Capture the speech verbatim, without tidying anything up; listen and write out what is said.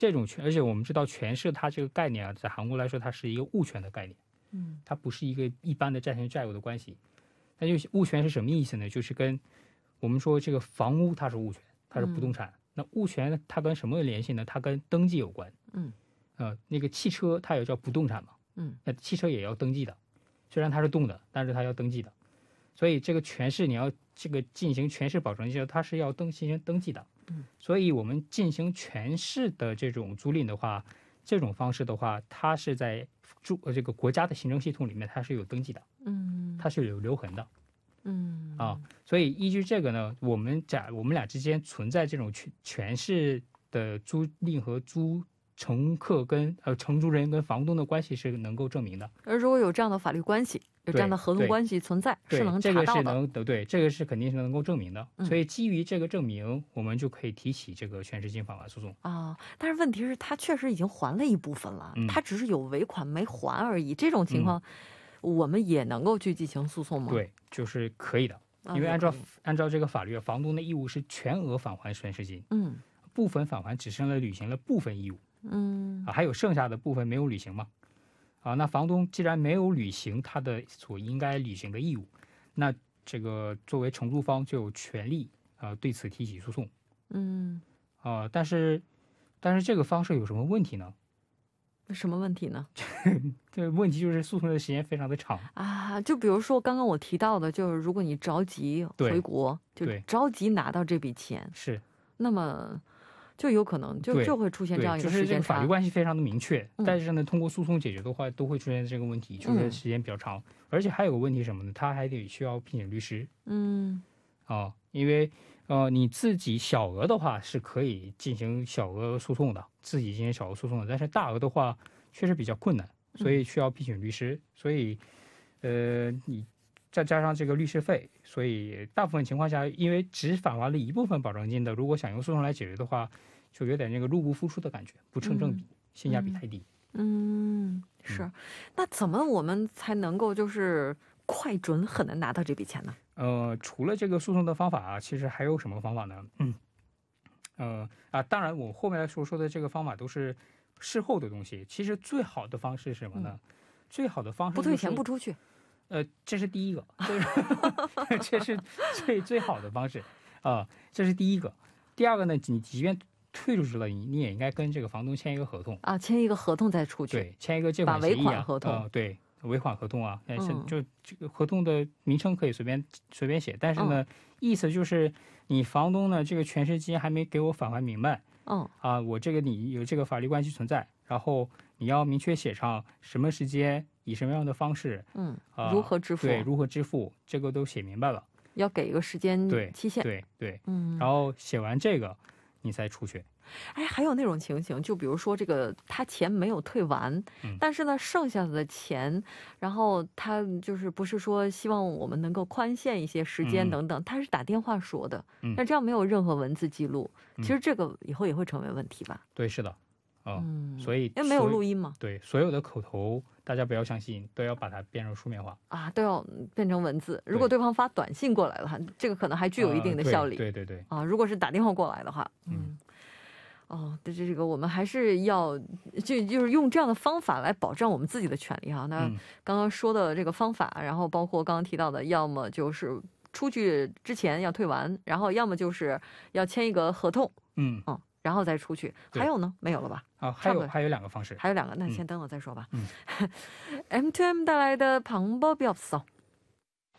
这种权，而且我们知道权势它这个概念啊，在韩国来说，它是一个物权的概念， 嗯， 它不是一个一般的债权债务的关系。那就物权是什么意思呢？就是跟我们说这个房屋它是物权，它是不动产。嗯、那物权它跟什么有联系呢？它跟登记有关。 嗯， 呃，那个汽车它也叫不动产嘛。 嗯， 那汽车也要登记的，虽然它是动的，但是它要登记的。所以这个权势你要这个进行权势保证，它是要登进行登记的。 嗯， 所以我们进行权势的这种租赁的话，这种方式的话，它是在住这个国家的行政系统里面，它是有登记的。 嗯， 它是有留痕的。 嗯啊，所以依据这个呢，我们假我们俩之间存在这种权权势的租赁和租乘客跟呃承租人跟房东的关系是能够证明的。 而如果有这样的法律关系，有这样的合同关系存在，是能查到的。 这个是能对，这个是肯定是能够证明的。 嗯、 所以基于这个证明，我们就可以提起这个权势金返还诉讼啊。但是问题是，他确实已经还了一部分了，嗯、他只是有尾款没还而已。这种情况。嗯我们也能够去进行诉讼吗？ 对，就是可以的，因为按照、啊、按照这个法律，房东的义务是全额返还权势金， 嗯， 部分返还只剩了履行了部分义务， 嗯啊，还有剩下的部分没有履行嘛，啊，那房东既然没有履行他的所应该履行的义务，那这个作为承租方就有权利啊、呃、对此提起诉讼， 嗯， 啊，但是但是这个方式有什么问题呢？ 什么问题呢？ 这个问题就是诉讼的时间非常的长啊，就比如说刚刚我提到的，就是如果你着急回国，就着急拿到这笔钱， 是， 那么就有可能就就会出现这样一个时间差。 就是这个法律关系非常的明确，嗯、但是呢，通过诉讼解决的话，都会出现这个问题，就是时间比较长，嗯、而且还有个问题什么呢？他还得需要聘请律师。 嗯， 啊，因为呃你自己小额的话是可以进行小额诉讼的，自己进行小额诉讼的，但是大额的话确实比较困难，所以需要聘请律师。嗯、所以呃你再加上这个律师费，所以大部分情况下，因为只返还了一部分保证金的，如果想用诉讼来解决的话，就有点那个入不敷出的感觉，不成正比，嗯、性价比太低。 嗯，是。嗯、那怎么我们才能够就是快准狠的拿到这笔钱呢？ 呃，除了这个诉讼的方法啊，其实还有什么方法呢？嗯，呃啊，当然我后面所说的这个方法都是事后的东西。其实最好的方式是什么呢？嗯、最好的方式、就是、 不退钱不出去。 呃，这是第一个，这是这是最最好的方式啊、呃，这是第一个。第二个呢，你即便退出去了，你你也应该跟这个房东签一个合同啊，签一个合同再出去。 对，签一个借款协议啊， 把尾款合同。 呃、对。尾款合同啊，嗯、就这个合同的名称可以随便随便写，但是呢，嗯、意思就是你房东呢这个权势金还没给我返还明白， 嗯啊，我这个你有这个法律关系存在，然后你要明确写上什么时间以什么样的方式， 嗯，啊、如何支付， 对，如何支付，这个都写明白了， 要给一个时间期限， 对对对， 嗯， 然后写完这个你再出去。 哎，还有那种情形，就比如说这个他钱没有退完， 嗯、 但是呢剩下的钱，然后他就是不是说希望我们能够宽限一些时间等等，嗯、他是打电话说的， 嗯、 但这样没有任何文字记录，嗯、其实这个以后也会成为问题吧？ 对，是的，啊、呃， 嗯， 所以因为没有录音嘛， 对，所有的口头大家不要相信，都要把它变成书面化啊，都要变成文字。如果对方发短信过来的话，这个可能还具有一定的效力。 呃、对, 对对对， 啊，如果是打电话过来的话，嗯。 嗯哦，这这个我们还是要就就是用这样的方法来保障我们自己的权利哈。那刚刚说的这个方法，然后包括刚刚提到的，要么就是出去之前要退完，然後要麼就是要簽一個合同， 嗯嗯，然後再出去。還有呢？沒有了吧？ 啊，還有還有兩個方式， 還有兩個，那先等我再說吧。 嗯， 엠투엠帶來的방법이 없어。